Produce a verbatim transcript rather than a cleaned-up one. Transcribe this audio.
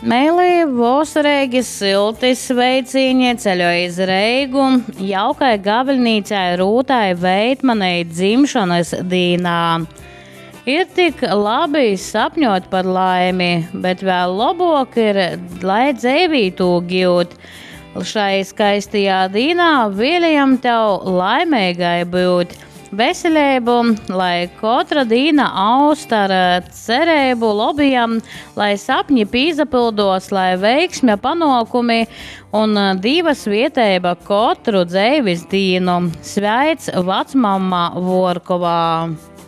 Mēlī Vosareigi silti sveiciņi ceļo iz Reigu, jaukai gaviļnīcai Rūtai Veitmanei dzimšanas dīnā. Ir tik labi sapņot par laimi, bet vēl labāk ir, lai dzīvītu gūt. Šai skaistajā dīnā vēlējam tev laimīgai būt. Veselību, lai katra dīna aust ar cerību lobijam, lai sapņi pīzapildos, lai veiksme panākumi un Dieva svētība katru dzīves dīnu. Sveic vecmamma Vorkovā!